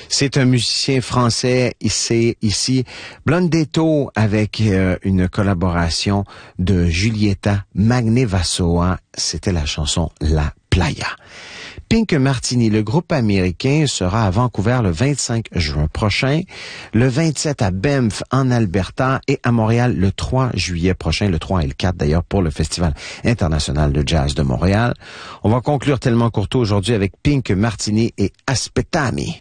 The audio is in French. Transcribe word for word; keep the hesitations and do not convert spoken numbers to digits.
C'est un musicien français ici, ici Blondetto avec euh, une collaboration de Giulietta Magnevasoa. C'était la chanson La Playa. Pink Martini, le groupe américain, sera à Vancouver le vingt-cinq juin prochain, le vingt-sept à Banff en Alberta et à Montréal le trois juillet prochain, le trois et le quatre d'ailleurs pour le Festival international de jazz de Montréal. On va conclure tellement courto aujourd'hui avec Pink Martini et Aspettami.